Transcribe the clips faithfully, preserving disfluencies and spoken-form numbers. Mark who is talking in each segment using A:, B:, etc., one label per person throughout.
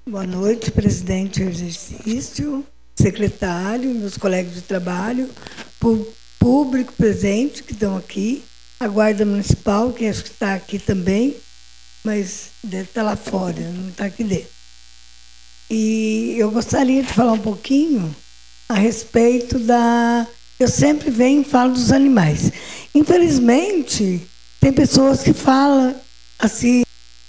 A: Boa noite, presidente do exercício, secretário, meus colegas de trabalho, público presente que estão aqui, a Guarda Municipal, que acho que está aqui também, mas deve estar lá fora, não está aqui dentro. E eu gostaria de falar um pouquinho a respeito da... Eu sempre venho e falo dos animais. Infelizmente, tem pessoas que falam assim,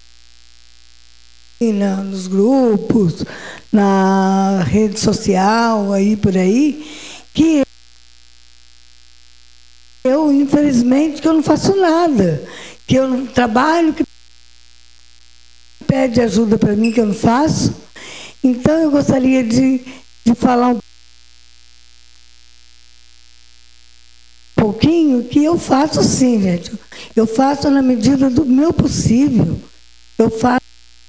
A: Na, nos grupos, na rede social, aí por aí, que eu, infelizmente, que eu não faço nada, que eu não trabalho, que pede ajuda para mim, que eu não faço. Então, eu gostaria de, de falar um pouquinho que eu faço sim, gente. Eu faço na medida do meu possível. Eu faço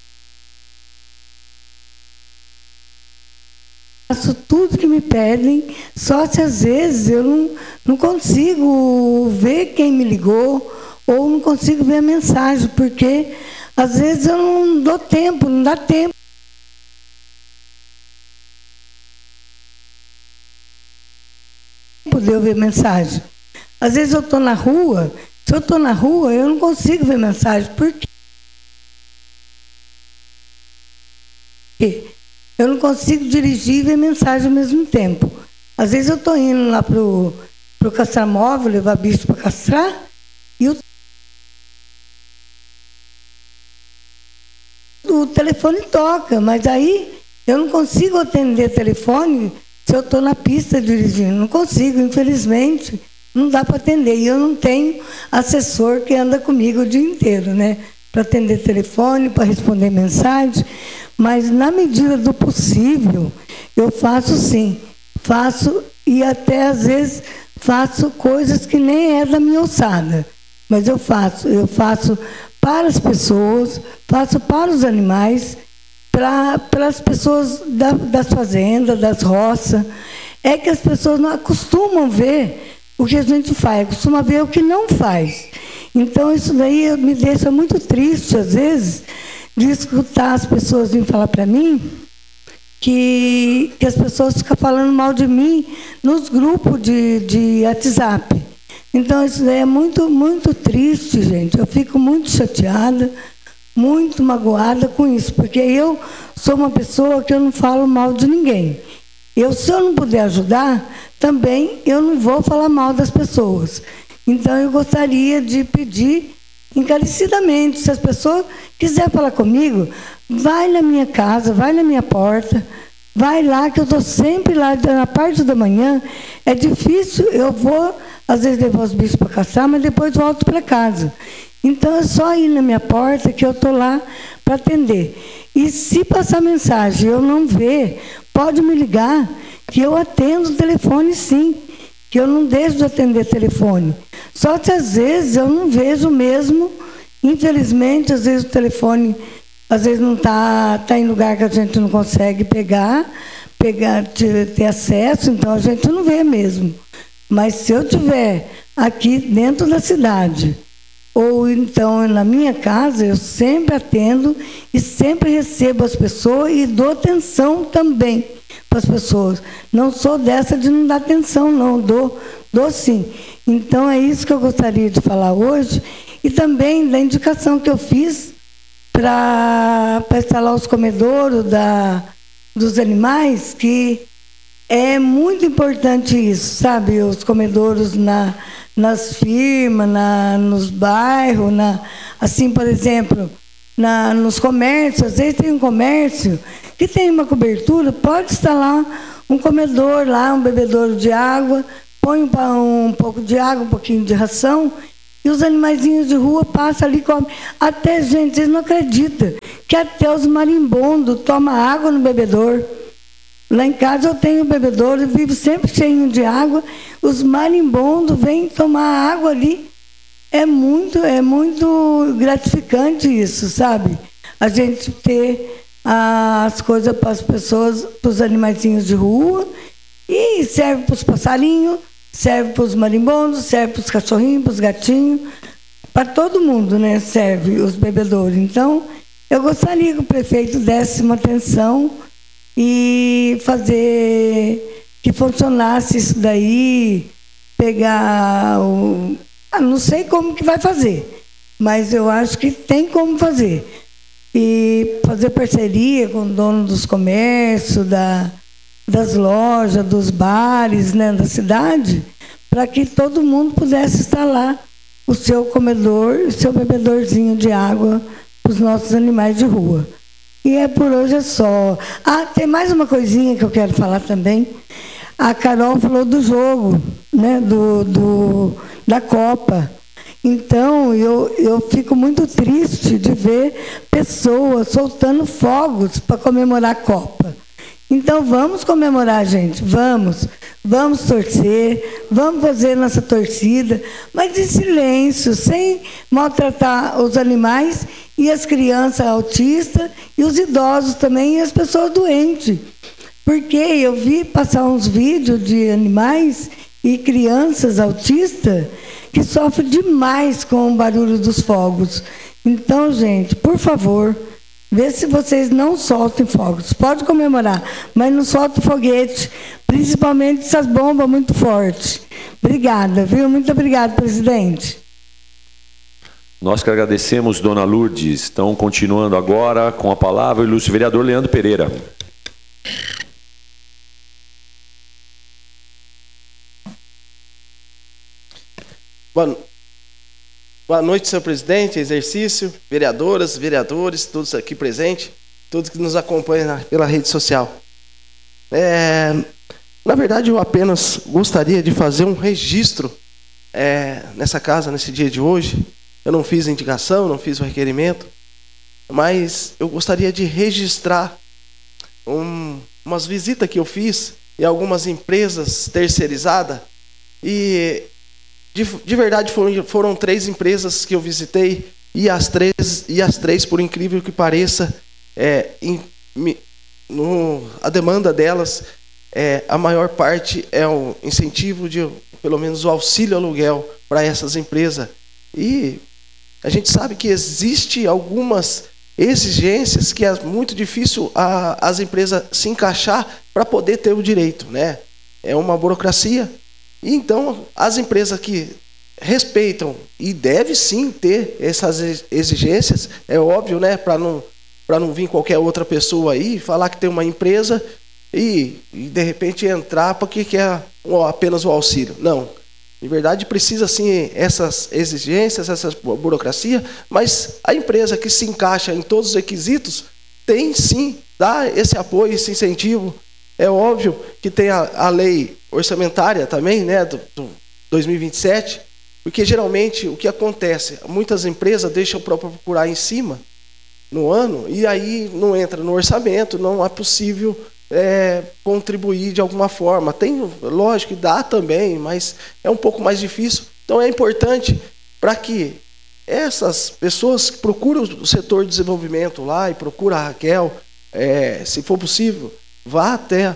A: Faço tudo que me pedem, só se às vezes eu não, não consigo ver quem me ligou ou não consigo ver a mensagem, porque às vezes eu não dou tempo, não dá tempo de eu ver mensagem. Às vezes eu estou na rua, se eu estou na rua, eu não consigo ver mensagem, por quê? Eu não consigo dirigir e ver mensagem ao mesmo tempo. Às vezes eu estou indo lá para o castramóvel, levar bicho para castrar, e o, o telefone toca, mas aí eu não consigo atender telefone se eu estou na pista dirigindo. Não consigo, infelizmente, não dá para atender. E eu não tenho assessor que anda comigo o dia inteiro, né? Para atender telefone, para responder mensagem. Mas, na medida do possível, eu faço sim. Faço e até, às vezes, faço coisas que nem é da minha alçada. Mas eu faço. Eu faço para as pessoas, faço para os animais, para, para as pessoas da, das fazendas, das roças. É que as pessoas não acostumam ver o que a gente faz, costumam ver o que não faz. Então, isso daí me deixa muito triste, às vezes, de escutar as pessoas virem falar para mim que, que as pessoas ficam falando mal de mim nos grupos de, de WhatsApp. Então, isso daí é muito, muito triste, gente. Eu fico muito chateada, muito magoada com isso, porque eu sou uma pessoa que eu não falo mal de ninguém. Eu, se eu não puder ajudar, também eu não vou falar mal das pessoas. Então, eu gostaria de pedir encarecidamente, se as pessoas quiserem falar comigo, vai na minha casa, vai na minha porta, vai lá, que eu estou sempre lá, na parte da manhã. É difícil, eu vou, às vezes levo os bichos para caçar, mas depois volto para casa. Então, é só ir na minha porta que eu estou lá para atender. E se passar mensagem e eu não ver, pode me ligar, que eu atendo o telefone sim, que eu não deixo de atender telefone. Só que às vezes eu não vejo mesmo, infelizmente, às vezes o telefone, às vezes não está tá em lugar que a gente não consegue pegar, pegar ter, ter acesso, então a gente não vê mesmo. Mas se eu estiver aqui dentro da cidade, ou então na minha casa, eu sempre atendo e sempre recebo as pessoas e dou atenção também para as pessoas. Não sou dessa de não dar atenção, não, dou, dou sim. Então, é isso que eu gostaria de falar hoje, e também da indicação que eu fiz para instalar os comedouros da, dos animais, que é muito importante isso, sabe? Os comedouros na, nas firmas, na, nos bairros, na, assim, por exemplo, na, nos comércios. Às vezes tem um comércio que tem uma cobertura, pode instalar um comedor lá, um bebedouro de água, põe um, um pouco de água, um pouquinho de ração, e os animaizinhos de rua passam ali e comem. Até, gente, vocês não acreditam que até os marimbondos tomam água no bebedouro. Lá em casa eu tenho um bebedouro, eu vivo sempre cheio de água, os marimbondos vêm tomar água ali. É muito, é muito gratificante isso, sabe? A gente ter as coisas para as pessoas, para os animaizinhos de rua, e serve para os passarinhos, serve para os marimbondos, serve para os cachorrinhos, para os gatinhos, para todo mundo, né? Serve os bebedouros. Então, Eu gostaria que o prefeito desse uma atenção e fazer que funcionasse isso daí, pegar o... Ah, não sei como que vai fazer, mas eu acho que tem como fazer. E fazer parceria com o dono dos comércios, da, das lojas, dos bares, né, da cidade, para que todo mundo pudesse instalar o seu comedor, o seu bebedorzinho de água para os nossos animais de rua. E é por hoje é só. Ah, tem mais uma coisinha que eu quero falar também. A Carol falou do jogo, né, do, do, da Copa. Então, eu, eu fico muito triste de ver pessoas soltando fogos para comemorar a Copa. Então, vamos comemorar, gente, vamos. Vamos torcer, vamos fazer nossa torcida, mas em silêncio, sem maltratar os animais e as crianças autistas e os idosos também e as pessoas doentes. Porque eu vi passar uns vídeos de animais e crianças autistas que sofrem demais com o barulho dos fogos. Então, gente, por favor, vê se vocês não soltem fogos. Pode comemorar, mas não soltem foguete, principalmente essas bombas muito fortes. Obrigada, viu? Muito obrigada, presidente.
B: Nós que agradecemos, dona Lourdes. Estão continuando agora com a palavra o ilustre vereador Leandro Pereira.
C: Boa, boa noite, senhor presidente, exercício, vereadoras, vereadores, todos aqui presentes, todos que nos acompanham na, pela rede social. É, na verdade, eu apenas gostaria de fazer um registro é, nessa casa, nesse dia de hoje. Eu não fiz indicação, não fiz o requerimento, mas eu gostaria de registrar um, umas visitas que eu fiz em algumas empresas terceirizadas e... De, de verdade, foram, foram três empresas que eu visitei e as três, e as três por incrível que pareça, é, em, no, a demanda delas, é, a maior parte é o incentivo de, pelo menos, o auxílio aluguel para essas empresas. E a gente sabe que existe algumas exigências que é muito difícil a, as empresas se encaixar para poder ter o direito, né? É uma burocracia. E então, as empresas que respeitam e devem sim ter essas exigências, é óbvio, né, para não, para não vir qualquer outra pessoa aí falar que tem uma empresa e, e de repente entrar porque quer apenas o auxílio. Não. De verdade, precisa sim essas exigências, essa burocracia, mas a empresa que se encaixa em todos os requisitos tem sim, dá esse apoio, esse incentivo. É óbvio que tem a, a lei orçamentária também, né, do, do dois mil e vinte e sete, porque geralmente o que acontece, muitas empresas deixam para procurar em cima no ano e aí não entra no orçamento, não é possível é, contribuir de alguma forma. Tem, lógico que dá também, mas é um pouco mais difícil. Então é importante para que essas pessoas que procuram o setor de desenvolvimento lá e procuram a Raquel, é, se for possível, vá até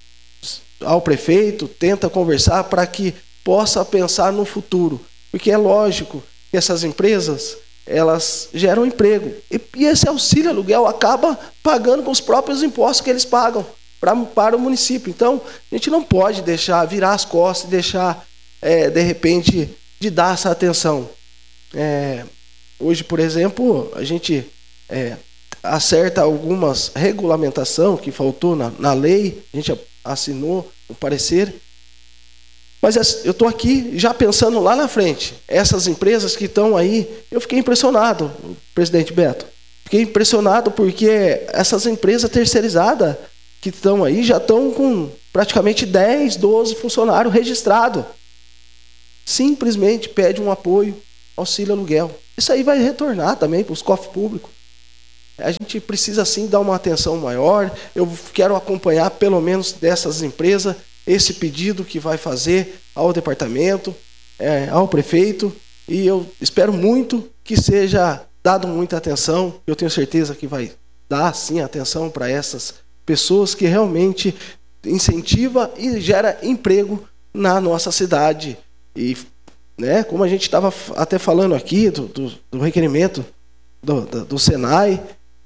C: ao prefeito, tenta conversar para que possa pensar no futuro. Porque é lógico que essas empresas, elas geram emprego. E, e esse auxílio aluguel acaba pagando com os próprios impostos que eles pagam pra, para o município. Então, a gente não pode deixar, virar as costas e deixar, é, de repente, de dar essa atenção. É, hoje, por exemplo, a gente... É, acerta algumas regulamentação que faltou na, na lei, a gente assinou o parecer, mas eu estou aqui já pensando lá na frente, essas empresas que estão aí, eu fiquei impressionado, presidente Beto, fiquei impressionado porque essas empresas terceirizadas que estão aí já estão com praticamente dez, doze funcionários registrados, simplesmente pede um apoio, auxílio aluguel, isso aí vai retornar também para os cofres públicos. A gente precisa, sim, dar uma atenção maior. Eu quero acompanhar, pelo menos, dessas empresas, esse pedido que vai fazer ao departamento, é, ao prefeito, e eu espero muito que seja dado muita atenção. Eu tenho certeza que vai dar, sim, atenção para essas pessoas que realmente incentiva e gera emprego na nossa cidade. E, né, como a gente estava até falando aqui do, do, do requerimento do, do, do Senai,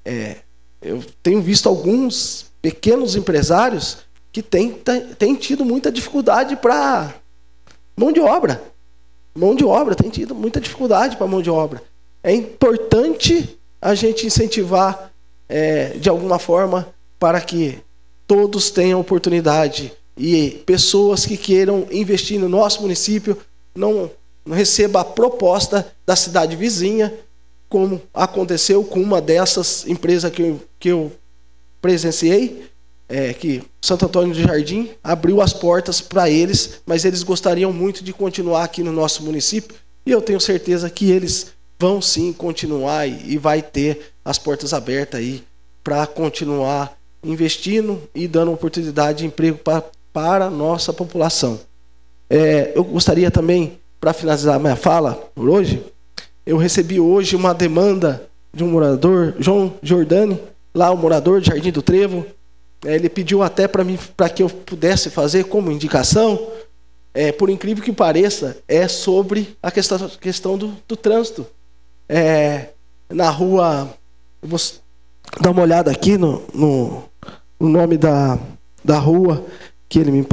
C: é, eu tenho visto alguns pequenos empresários que têm, têm tido muita dificuldade para mão de obra. Mão de obra, tem tido muita dificuldade para mão de obra. É importante a gente incentivar é, de alguma forma para que todos tenham oportunidade e pessoas que queiram investir no nosso município não, não recebam a proposta da cidade vizinha, como aconteceu com uma dessas empresas que eu, que eu presenciei, é, que Santo Antônio do Jardim abriu as portas para eles, mas eles gostariam muito de continuar aqui no nosso município, e eu tenho certeza que eles vão sim continuar e, e vai ter as portas abertas aí para continuar investindo e dando oportunidade de emprego pra, para a nossa população. É, eu gostaria também, para finalizar a minha fala por hoje, eu recebi hoje uma demanda de um morador, João Giordani, lá o morador de Jardim do Trevo. É, ele pediu até para mim, para que eu pudesse fazer como indicação, é, por incrível que pareça, é sobre a questão, questão do, do trânsito. É, na rua, eu vou dar uma olhada aqui no, no, no nome da, da rua que ele me